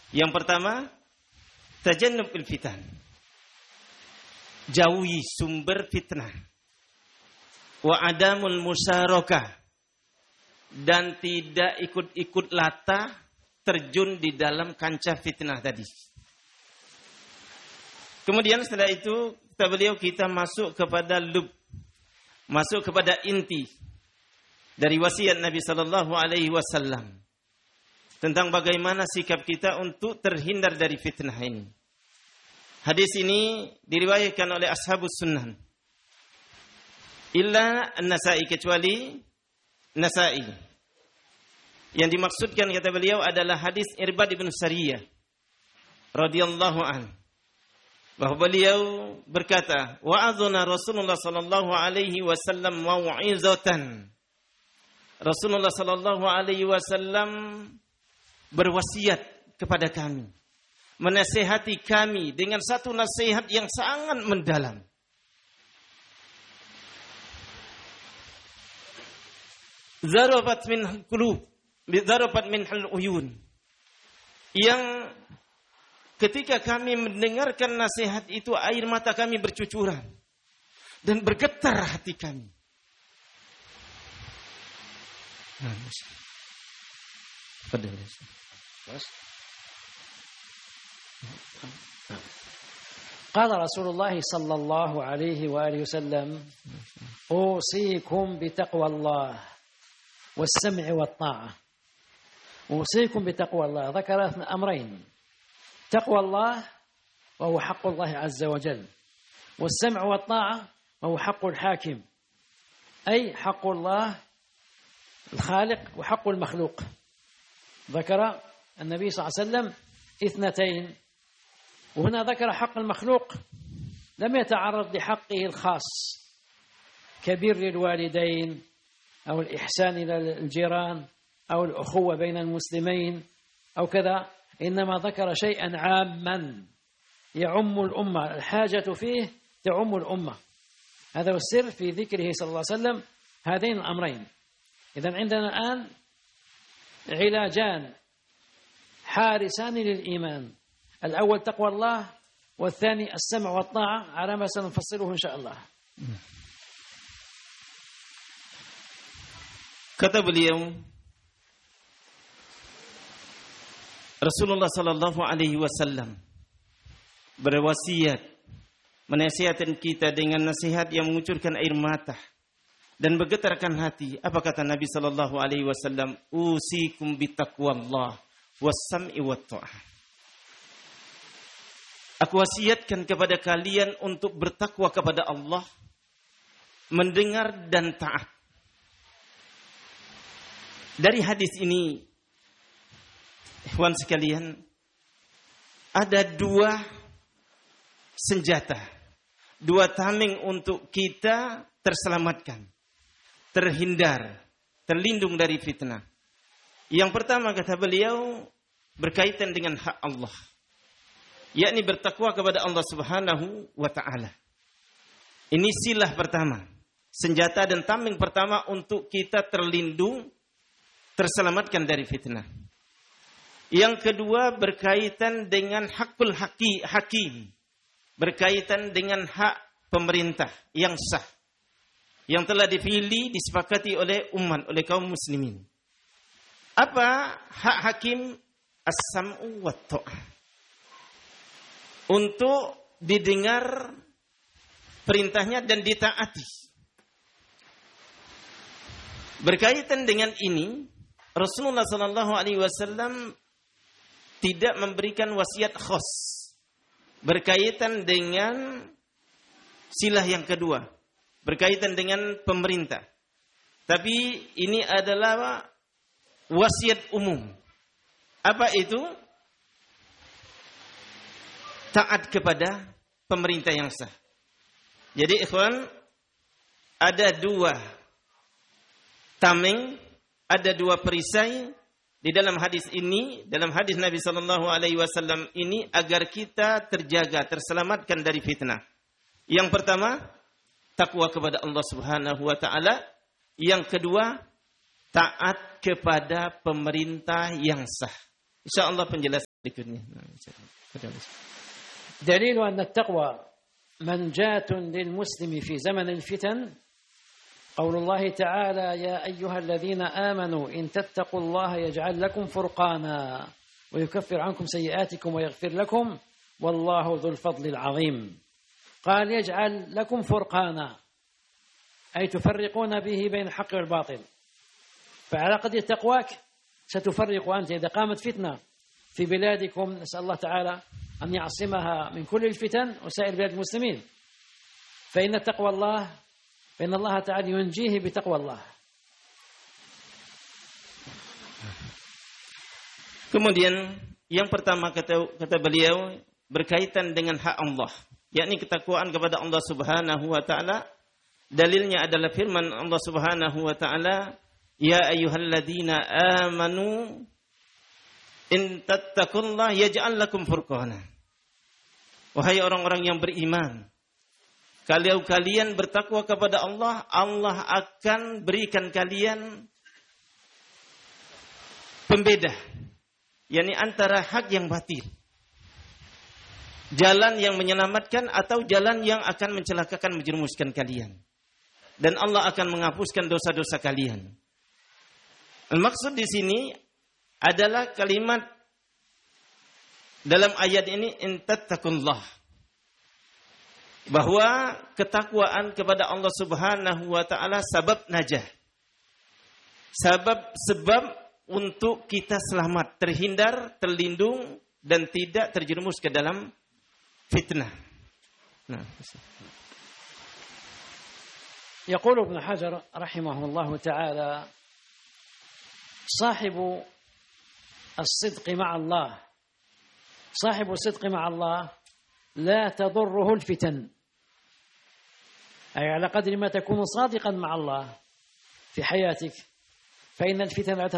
Yang pertama, tajannubul fitan. Jauhi sumber fitnah. Wa adamul musyarakah. Dan tidak ikut-ikut latah terjun di dalam kancah fitnah tadi. Kemudian setelah itu kita masuk kepada masuk kepada inti dari wasiat Nabi sallallahu alaihi wasallam tentang bagaimana sikap kita untuk terhindar dari fitnah ini. Hadis ini diriwayatkan oleh ashabus sunnah. Illa An-Nasa'i, kecuali Nasa'i. Yang dimaksudkan kata beliau adalah hadis Irbad bin Sariyah radhiyallahu an. Bahwa beliau berkata, wa'adzana Rasulullah sallallahu alaihi wasallam mau'izatan. Rasulullah sallallahu alaihi wasallam berwasiat kepada kami, menasihati kami dengan satu nasihat yang sangat mendalam. Zarabat min qulub, zarabat min al-uyun. Yang ketika kami mendengarkan nasihat itu, air mata kami bercucuran dan bergetar hati kami. قال رسول الله صلى الله عليه وآله وسلم أوصيكم بتقوى الله والسمع والطاعة. أوصيكم بتقوى الله، ذكر أمرين: تقوى الله وهو حق الله عز وجل، والسمع والطاعة وهو حق الحاكم، أي حق الله الخالق وحق المخلوق. ذكر النبي صلى الله عليه وسلم اثنتين، وهنا ذكر حق المخلوق، لم يتعرض لحقه الخاص كبر الوالدين أو الإحسان إلى الجيران أو الأخوة بين المسلمين أو كذا، إنما ذكر شيئا عاما يعم الأمة، الحاجة فيه تعم الأمة. هذا هو السر في ذكره صلى الله عليه وسلم هذين الأمرين. إذن عندنا الآن علاجان حارسان للإيمان، الأول تقوى الله، والثاني السمع والطاعة، على ما سنفصله إن شاء الله. Kata beliau, Rasulullah sallallahu alaihi wasallam berwasiat, menasihatkan kita dengan nasihat yang mengucurkan air mata dan bergetarkan hati. Apa kata Nabi sallallahu alaihi wasallam? Usikum bitaqwallah was-sam'i wat-tha'ah. Aku wasiatkan kepada kalian untuk bertakwa kepada Allah, mendengar dan taat. Dari hadis ini, ikhwan sekalian, ada dua senjata, dua tameng untuk kita terselamatkan, terhindar, terlindung dari fitnah. Yang pertama kata beliau berkaitan dengan hak Allah, yakni bertakwa kepada Allah Subhanahu wa taala. Ini silah pertama, senjata dan tameng pertama untuk kita terlindung, terselamatkan dari fitnah. Yang kedua berkaitan dengan hakul hakim, berkaitan dengan hak pemerintah yang sah, yang telah dipilih, disepakati oleh umat, oleh kaum muslimin. Apa hak hakim? As-sam'u wa ta'ah. Untuk didengar perintahnya dan ditaati. Berkaitan dengan ini, Rasulullah sallallahu alaihi wasallam tidak memberikan wasiat khas berkaitan dengan silah yang kedua, berkaitan dengan pemerintah. Tapi ini adalah wasiat umum. Apa itu? Taat kepada pemerintah yang sah. Jadi ikhwan, ada dua tameng, ada dua perisai di dalam hadis ini, dalam hadis Nabi sallallahu alaihi wasallam ini, agar kita terjaga, terselamatkan dari fitnah. Yang pertama, takwa kepada Allah Subhanahu wa taala. Yang kedua, taat kepada pemerintah yang sah. Insyaallah penjelasan berikutnya. دليل أن التقوى منجاة للمسلم في زمن الفتن قول الله تعالى يا أيها الذين آمنوا إن تتقوا الله يجعل لكم فرقانا ويكفر عنكم سيئاتكم ويغفر لكم والله ذو الفضل العظيم قال يجعل لكم فرقانا أي تفرقون به بين الحق والباطل فعلى قدر تقواك ستفرق أنت إذا قامت فتنة في بلادكم نسأل الله تعالى أن يعصمها من كل الفتن وسائر بلاد المسلمين فإن تقوى الله فإن الله تعالى ينجيه بتقوى الله. Kemudian yang pertama kata beliau berkaitan dengan hak Allah, yakni ketakwaan kepada Allah Subhanahu wa taala. Dalilnya adalah firman Allah Subhanahu wa taala, "Ya ayyuhalladzina amanu in tattaqullaha yaj'al lakum furqana." Wahai orang-orang yang beriman, kalau kalian bertakwa kepada Allah, Allah akan berikan kalian pembeda, yakni antara hak yang batil, jalan yang menyelamatkan atau jalan yang akan mencelakakan, menjerumuskan kalian. Dan Allah akan menghapuskan dosa-dosa kalian. Maksud di sini adalah kalimat dalam ayat ini intattaqullah, bahwa ketakwaan kepada Allah Subhanahu wa taala sebab najah. Sebab untuk kita selamat, terhindar, terlindung dan tidak terjerumus ke dalam fitnah. Nah, يقول ابن حجر رحمه الله تعالى صاحب الصدق مع الله صاحب الصدق مع الله لا تضره الفتن أي على قدر ما تكون صادقا مع الله في حياتك فإن الفتن لا